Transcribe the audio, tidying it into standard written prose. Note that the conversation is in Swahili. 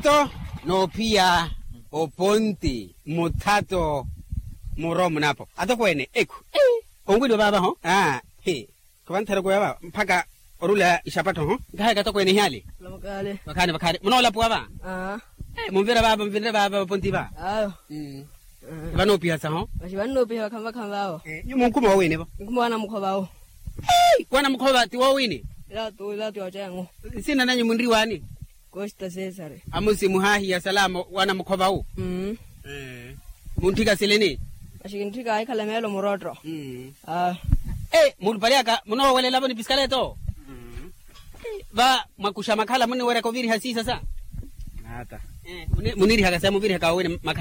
Mutato no pia oponti mutato muromu napo atakwene eku ongwido baba ho he kwantara ko baba mpaka orula ishapato ho gaha gatakwene hyali bakane munola po baba mumvira baba ponti ba bano pia sa ho bano pia kamba ho nyumo nkuma wene ba nkuma na mukhoba ho kwana mukhoba ti wo wini la tu ajengo sina nanyi mundri wani Costa Cesare amusi muhahi ya salama wana mukhoba ho muntika seleni ashikintika ay kalamelo murodro mulpaliaka muno wale labo ni piskaleto ba makusha makala muni wera koviri hasi sasa hata muniri hakasema muviri hakawe makala